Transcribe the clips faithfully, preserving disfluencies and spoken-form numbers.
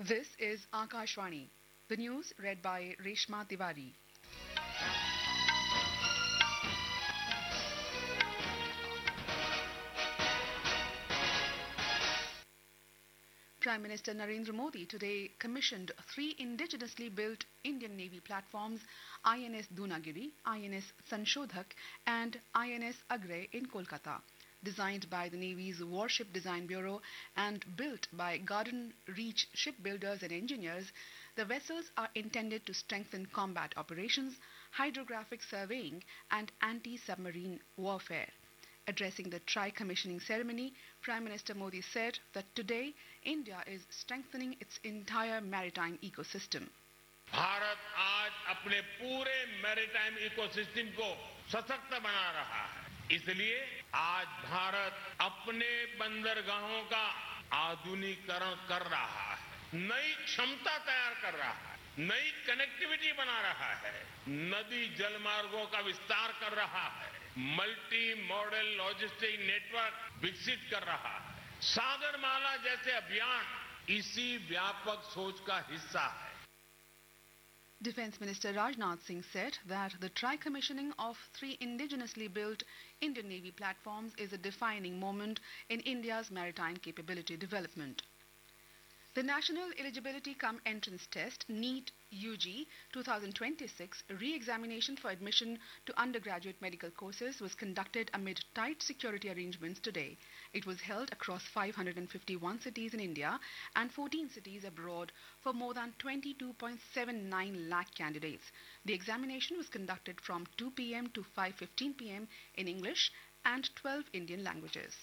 This is Akashvani. The news read by Reshma Tiwari. Prime Minister Narendra Modi today commissioned three indigenously built Indian Navy platforms, I N S Dunagiri, I N S Sanshodhak and I N S Agre in Kolkata. Designed by the Navy's Warship Design Bureau and built by Garden Reach shipbuilders and engineers, the vessels are intended to strengthen combat operations, hydrographic surveying and anti-submarine warfare. Addressing the tri-commissioning ceremony, Prime Minister Modi said that today India is strengthening its entire maritime ecosystem. Bharat आज अपने पूरे maritime ecosystem को सशक्त बना रहा है। इसलिए आज भारत अपने बंदरगाहों का आधुनिकीकरण कर रहा है, नई क्षमता तैयार कर रहा है, नई कनेक्टिविटी बना रहा है, नदी जलमार्गों का विस्तार कर रहा है, मल्टी मॉडल लॉजिस्टिक नेटवर्क विकसित कर रहा है। सागरमाला जैसे अभियान इसी व्यापक सोच का हिस्सा है। Defence Minister Rajnath Singh said that the tri-commissioning of three indigenously built Indian Navy platforms is a defining moment in India's maritime capability development. The National Eligibility Cum Entrance Test NEET U G twenty twenty-six re-examination for admission to undergraduate medical courses was conducted amid tight security arrangements today. It was held across five hundred fifty-one cities in India and fourteen cities abroad for more than twenty-two point seven nine lakh candidates. The examination was conducted from two p m to five fifteen p m in English and twelve Indian languages.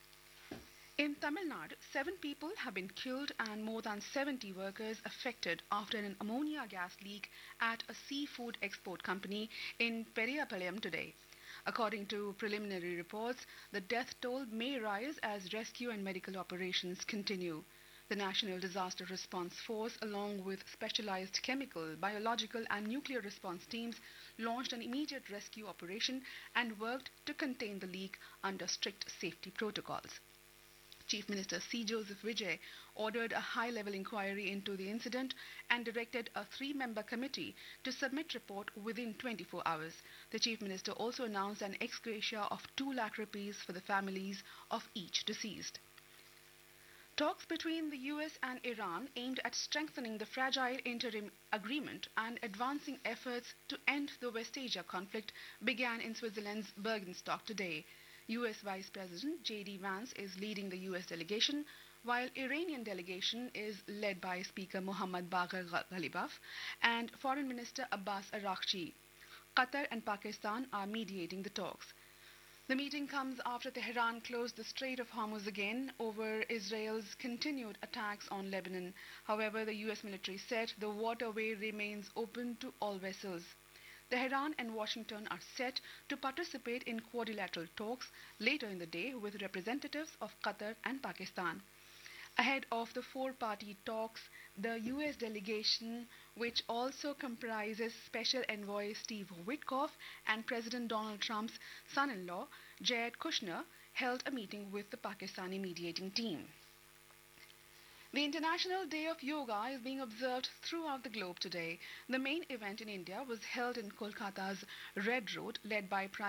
In Tamil Nadu, seven people have been killed and more than seventy workers affected after an ammonia gas leak at a seafood export company in Periyapalayam today. According to preliminary reports, the death toll may rise as rescue and medical operations continue. The National Disaster Response Force, along with specialized chemical, biological and nuclear response teams, launched an immediate rescue operation and worked to contain the leak under strict safety protocols. Chief Minister C. Joseph Vijay ordered a high-level inquiry into the incident and directed a three-member committee to submit report within twenty-four hours. The Chief Minister also announced an ex gratia of two lakh rupees for the families of each deceased. Talks between the U S and Iran aimed at strengthening the fragile interim agreement and advancing efforts to end the West Asia conflict began in Switzerland's Bergenstock today. U S Vice President J D Vance is leading the U S delegation, while Iranian delegation is led by Speaker Mohammad Bagher Ghalibaf and Foreign Minister Abbas Araghchi. Qatar and Pakistan are mediating the talks. The meeting comes after Tehran closed the Strait of Hormuz again over Israel's continued attacks on Lebanon. However, the U S military said the waterway remains open to all vessels. Tehran and Washington are set to participate in quadrilateral talks later in the day with representatives of Qatar and Pakistan. Ahead of the four-party talks, the U S delegation, which also comprises Special Envoy Steve Witkoff and President Donald Trump's son-in-law, Jared Kushner, held a meeting with the Pakistani mediating team. The International Day of Yoga is being observed throughout the globe today. The main event in India was held in Kolkata's Red Road, led by Prime